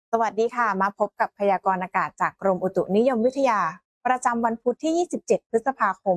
สวัสดีค่ะมาพบกับพยากรณ์อากาศจากกรมอุตุนิยมวิทยาประจำวันพุธที่ 27 พฤษภาคม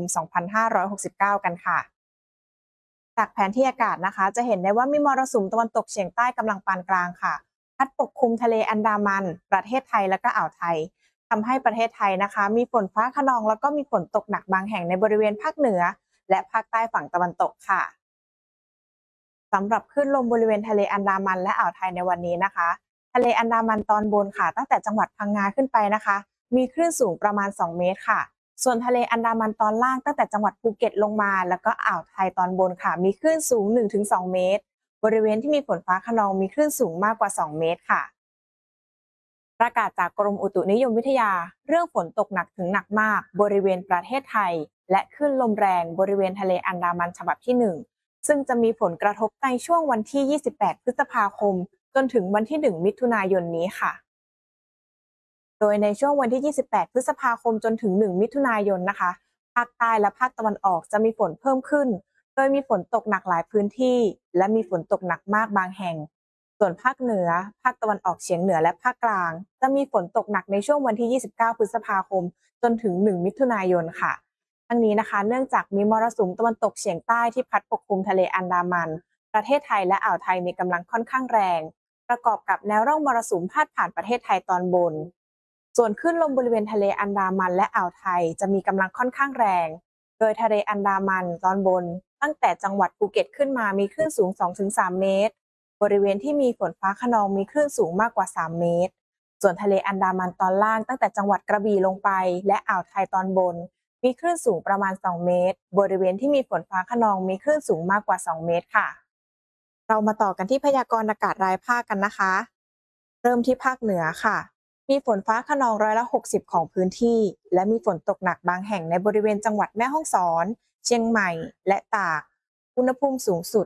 2569 กันค่ะจากแผนที่อากาศนะคะจะเห็นได้ว่ามีมรสุมตะวันตกเฉียงใต้กำลังปานกลางค่ะพัดปกคลุมทะเลอันดามันประเทศไทยและก็อ่าวไทยทำให้ประเทศไทยนะคะมีฝนฟ้าคะนองแล้วก็มีฝนตกหนักบางแห่งในบริเวณภาคเหนือและภาคใต้ฝั่งตะวันตกค่ะสำหรับคลื่นลมบริเวณทะเลอันดามันและอ่าวไทยในวันนี้นะคะ ทะเลอันดามันตอนบนค่ะตั้งแต่จังหวัดพังงาขึ้นไปนะคะมีคลื่นสูงประมาณ2เมตรค่ะส่วนทะเลอันดามันตอนล่างตั้งแต่จังหวัดภูเก็ตลงมาแล้วก็อ่าวไทยตอนบนค่ะมีคลื่นสูง 1-2 เมตรบริเวณที่มีฝนฟ้าคะนองมีคลื่นสูงมากกว่า2เมตรค่ะประกาศจากกรมอุตุนิยมวิทยาเรื่องฝนตกหนักถึงหนักมากบริเวณประเทศไทยและคลื่นลมแรงบริเวณทะเลอันดามันฉบับที่1ซึ่งจะมีผลกระทบในช่วงวันที่ 28 พฤษภาคมจนถึงวันที่ 1 มิถุนายนนี้ค่ะ โดยในช่วงวันที่ 28 พฤษภาคมจนถึง 1 มิถุนายนนะคะ ภาคใต้และภาคตะวันออกจะมีฝนเพิ่มขึ้น โดยมีฝนตกหนักหลายพื้นที่ และมีฝนตกหนักมากบางแห่ง ส่วนภาคเหนือ ภาคตะวันออกเฉียงเหนือและภาคกลางจะมีฝนตกหนักในช่วงวันที่ 29 พฤษภาคมจนถึง 1 มิถุนายนค่ะทั้งนี้นะคะเนื่องจากมีมรสุมตะวันตกเฉียงใต้ที่พัดปกคลุมทะเลอันดามัน ประเทศไทยและอ่าวไทยมีกำลังค่อนข้างแรง ประกอบกับแนวร่องมรสุมพาดผ่านประเทศไทยตอนบน ส่วนคลื่นลมบริเวณทะเลอันดามันและอ่าวไทยจะมีกำลังค่อนข้างแรง โดยทะเลอันดามันตอนบนตั้งแต่จังหวัดภูเก็ตขึ้นมามีคลื่นสูง 2-3 เมตร บริเวณที่มีฝนฟ้าคะนองมีคลื่นสูงมากกว่า 3 เมตร ส่วนทะเลอันดามันตอนล่างตั้งแต่จังหวัดกระบี่ลงไปและอ่าวไทยตอนบนมีคลื่นสูงประมาณ 2 เมตร บริเวณที่มีฝนฟ้าคะนองมีคลื่นสูงมากกว่า 2 เมตรค่ะ เรามาต่อกันที่พยากรณ์อากาศรายภาคกันนะคะ เริ่มที่ภาคเหนือค่ะ มีฝนฟ้าคะนอง60%ของพื้นที่ และมีฝนตกหนักบางแห่งในบริเวณจังหวัดแม่ฮ่องสอน เชียงใหม่ และตาก อุณหภูมิสูงสุด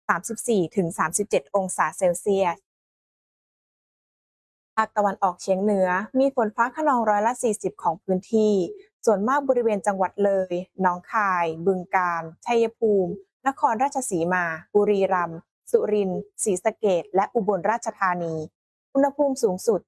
34-37 องศาเซลเซียส ภาคตะวันออกเฉียงเหนือ มีฝนฟ้าคะนอง40%ของพื้นที่ ส่วนมากบริเวณจังหวัดเลยหนองคาย บึงกาฬ ชัยภูมิ นครราชสีมา บุรีรัมย์ สุรินทร์ ศรีสะเกษและอุบลราชธานี อุณหภูมิสูงสุด